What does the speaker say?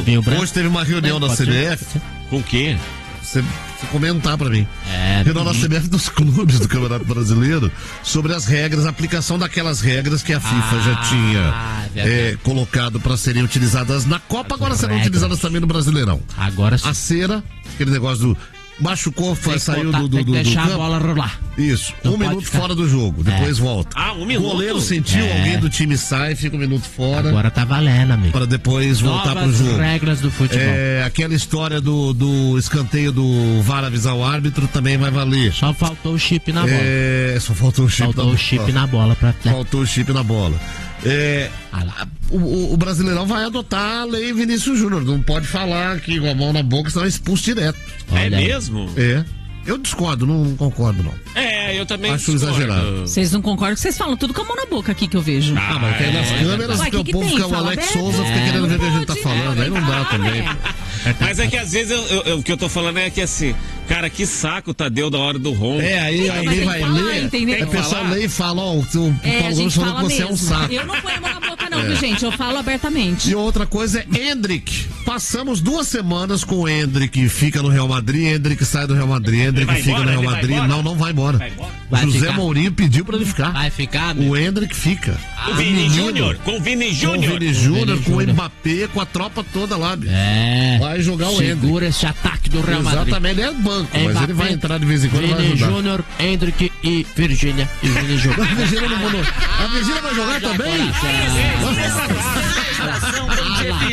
Vinho branco. Hoje teve uma reunião na CBF. Com o quê? Você comentar pra mim. Reunião na CBF dos clubes do Campeonato Brasileiro sobre as regras, a aplicação daquelas regras que a FIFA já tinha colocado pra serem utilizadas na Copa, agora serão utilizadas também no Brasileirão. Agora sim. A cera, aquele negócio do machucou, saiu do deixar campo. A bola rolar. Isso, Não 1 minuto ficar... fora do jogo, depois volta. 1 minuto? O goleiro sentiu, alguém do time sai, fica 1 minuto fora. Agora tá valendo, amigo. Para depois voltar pro jogo. Regras do futebol. Aquela história do escanteio do VAR avisar o árbitro também vai valer. Só faltou o chip na bola. Só faltou o chip na bola. Faltou o chip na bola. Faltou o chip na bola. O Brasileirão vai adotar a lei Vinícius Júnior. Não pode falar que com a mão na boca, senão é expulso direto. É mesmo? Eu discordo, não concordo, não. Eu também acho discordo. Exagerado. Vocês não concordam, vocês falam tudo com a mão na boca aqui que eu vejo. Mas aí nas câmeras, Ué, o povo fica, o Alex Souza fica querendo ver o que a gente tá falando, aí não dá também. Mas é que às vezes o que eu tô falando é que assim, cara, que saco o Tadeu da hora do ronco. Aí alguém vai ler, o pessoal lê e fala, o Paulo Gomes falou que você é um saco. Eu não ponho a mão na boca não, viu, gente? Eu falo abertamente. E outra coisa é Endrick. Passamos 2 semanas com o Endrick, fica no Real Madrid, Endrick sai do Real Madrid, Endrick fica no Real Madrid. Não vai embora. José Mourinho pediu pra ele ficar. Vai ficar, o Endrick fica. O Vini Júnior, com o Vini Júnior, com o Mbappé, com a tropa toda lá. Vai jogar o Endrick. Segura esse ataque do Real Madrid. Exatamente, ele é banco, mas ele vai entrar de vez em quando e vai Vini ajudar. Júnior, Endrick e Virgínia. A Virgínia vai jogar também?